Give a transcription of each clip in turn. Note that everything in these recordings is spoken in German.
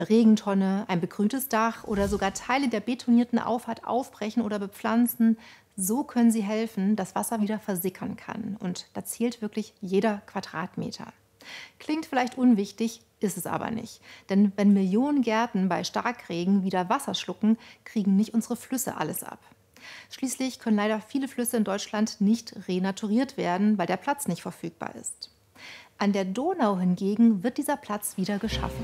Regentonne, ein begrüntes Dach oder sogar Teile der betonierten Auffahrt aufbrechen oder bepflanzen. So können sie helfen, dass Wasser wieder versickern kann. Und da zählt wirklich jeder Quadratmeter. Klingt vielleicht unwichtig, ist es aber nicht. Denn wenn Millionen Gärten bei Starkregen wieder Wasser schlucken, kriegen nicht unsere Flüsse alles ab. Schließlich können leider viele Flüsse in Deutschland nicht renaturiert werden, weil der Platz nicht verfügbar ist. An der Donau hingegen wird dieser Platz wieder geschaffen.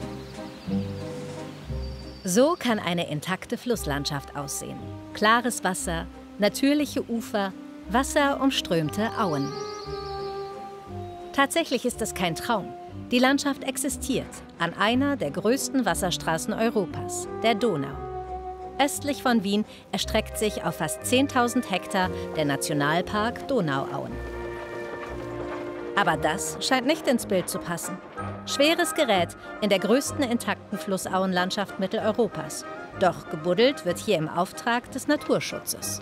So kann eine intakte Flusslandschaft aussehen. Klares Wasser, natürliche Ufer, wasserumströmte Auen. Tatsächlich ist es kein Traum. Die Landschaft existiert an einer der größten Wasserstraßen Europas, der Donau. Östlich von Wien erstreckt sich auf fast 10.000 Hektar der Nationalpark Donauauen. Aber das scheint nicht ins Bild zu passen. Schweres Gerät in der größten intakten Flussauenlandschaft Mitteleuropas. Doch gebuddelt wird hier im Auftrag des Naturschutzes.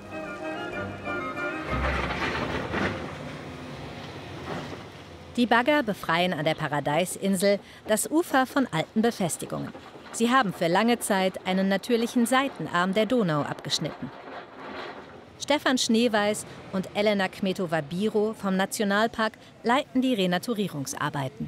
Die Bagger befreien an der Paradeisinsel das Ufer von alten Befestigungen. Sie haben für lange Zeit einen natürlichen Seitenarm der Donau abgeschnitten. Stefan Schneeweiß und Elena Kmetova-Biro vom Nationalpark leiten die Renaturierungsarbeiten.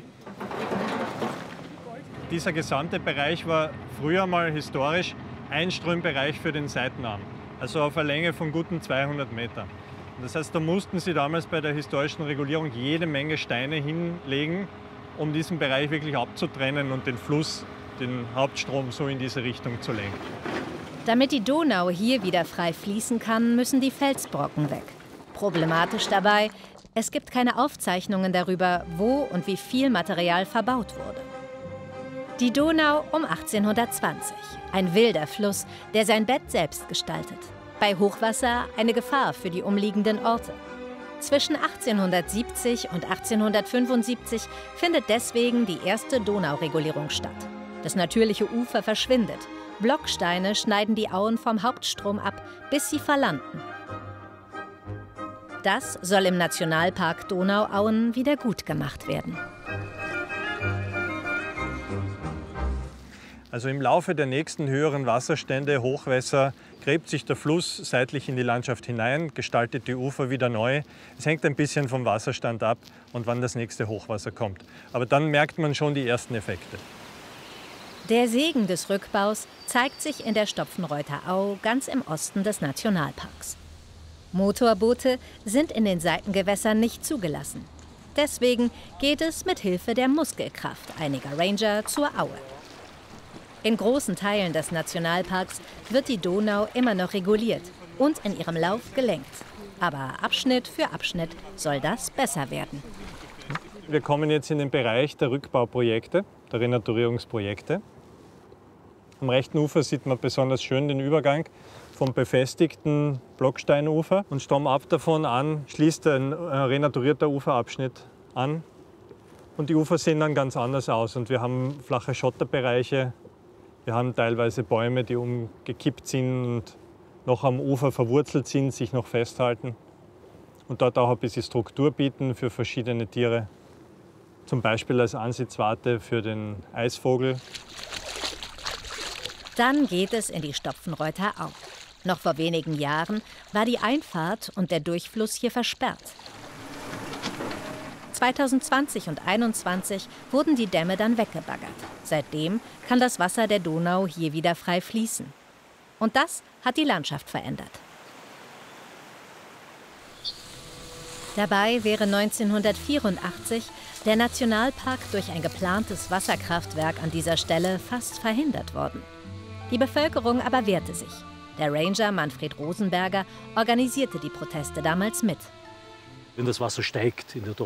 Dieser gesamte Bereich war früher mal historisch Einströmbereich für den Seitenarm, also auf einer Länge von guten 200 Metern. Das heißt, da mussten sie damals bei der historischen Regulierung jede Menge Steine hinlegen, um diesen Bereich wirklich abzutrennen und den Fluss, den Hauptstrom so in diese Richtung zu lenken. Damit die Donau hier wieder frei fließen kann, müssen die Felsbrocken weg. Problematisch dabei, es gibt keine Aufzeichnungen darüber, wo und wie viel Material verbaut wurde. Die Donau um 1820. Ein wilder Fluss, der sein Bett selbst gestaltet. Bei Hochwasser eine Gefahr für die umliegenden Orte. Zwischen 1870 und 1875 findet deswegen die erste Donauregulierung statt. Das natürliche Ufer verschwindet. Blocksteine schneiden die Auen vom Hauptstrom ab, bis sie verlanden. Das soll im Nationalpark Donauauen wieder gut gemacht werden. Also im Laufe der nächsten höheren Wasserstände, Hochwässer, gräbt sich der Fluss seitlich in die Landschaft hinein, gestaltet die Ufer wieder neu. Es hängt ein bisschen vom Wasserstand ab und wann das nächste Hochwasser kommt. Aber dann merkt man schon die ersten Effekte. Der Segen des Rückbaus zeigt sich in der Stopfenreuther Au ganz im Osten des Nationalparks. Motorboote sind in den Seitengewässern nicht zugelassen. Deswegen geht es mit Hilfe der Muskelkraft einiger Ranger zur Aue. In großen Teilen des Nationalparks wird die Donau immer noch reguliert und in ihrem Lauf gelenkt. Aber Abschnitt für Abschnitt soll das besser werden. Wir kommen jetzt in den Bereich der Rückbauprojekte, der Renaturierungsprojekte. Am rechten Ufer sieht man besonders schön den Übergang vom befestigten Blocksteinufer und stammab davon an schließt ein renaturierter Uferabschnitt an. Und die Ufer sehen dann ganz anders aus und wir haben flache Schotterbereiche. Wir haben teilweise Bäume, die umgekippt sind und noch am Ufer verwurzelt sind, sich noch festhalten und dort auch ein bisschen Struktur bieten für verschiedene Tiere. Zum Beispiel als Ansitzwarte für den Eisvogel. Dann geht es in die Stopfenreuther Au. Noch vor wenigen Jahren war die Einfahrt und der Durchfluss hier versperrt. 2020 und 2021 wurden die Dämme dann weggebaggert. Seitdem kann das Wasser der Donau hier wieder frei fließen. Und das hat die Landschaft verändert. Dabei wäre 1984 der Nationalpark durch ein geplantes Wasserkraftwerk an dieser Stelle fast verhindert worden. Die Bevölkerung aber wehrte sich. Der Ranger Manfred Rosenberger organisierte die Proteste damals mit. Wenn das Wasser steigt in der